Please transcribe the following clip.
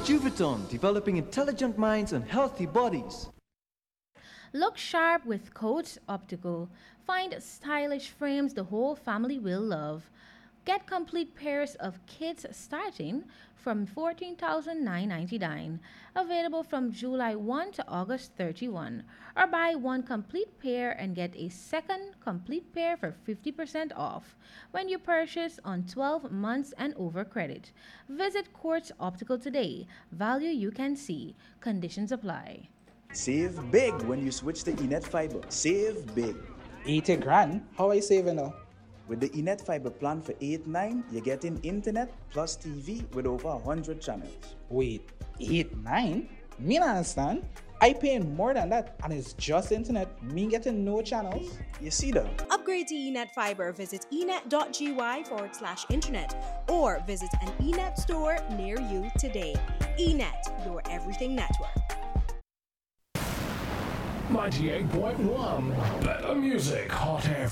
Juviton, developing intelligent minds and healthy bodies. Look sharp with Coats Optical. Find stylish frames the whole family will love. Get complete pairs of kits starting from $14,999. Available from July 1 to August 31. Or buy one complete pair and get a second complete pair for 50% off when you purchase on 12 months and over credit. Visit Quartz Optical today. Value you can see. Conditions apply. Save big when you switch to Enet Fiber. Save big. 80 grand? How I saving now? With the Enet Fiber plan for 8-9, you're getting internet plus TV with over 100 channels. Wait, 8-9? Me not understand. I paying more than that and it's just internet. Me getting no channels. You see that? Upgrade to Enet Fiber. Visit enet.gy/internet or visit an Enet store near you today. Enet, your everything network. 98.1 Better Music Hot Air